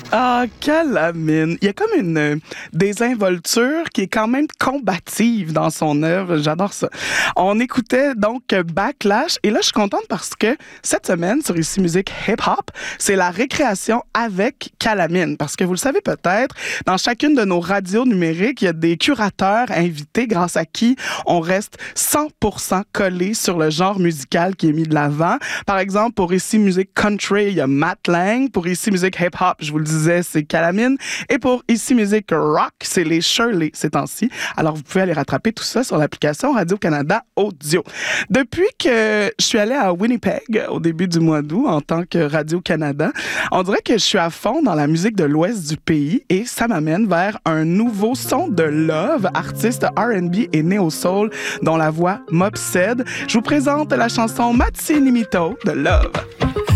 Ah, Calamine. Il y a comme une désinvolture qui est quand même combative dans son œuvre. J'adore ça. On écoutait donc Backlash. Et là, je suis contente parce que cette semaine, sur Ici Musique Hip Hop, c'est la récréation avec Calamine. Parce que vous le savez peut-être, dans chacune de nos radios numériques, il y a des curateurs invités grâce à qui on reste 100% collé sur le genre musical qui est mis de l'avant. Par exemple, pour Ici Musique Country, il y a Matt Lang. Pour Ici Musique Hip Hop, je vous le disais, c'est Calamine. Et pour Ici Musique Rock, c'est les Shirley ces temps-ci. Alors, vous pouvez aller rattraper tout ça sur l'application Radio-Canada Audio. Depuis que je suis allée à Winnipeg au début du mois d'août en tant que Radio-Canada, on dirait que je suis à fond dans la musique de l'ouest du pays et ça m'amène vers un nouveau son de Love, artiste R&B et néo-soul dont la voix m'obsède. Je vous présente la chanson Matsi Nimito de Love.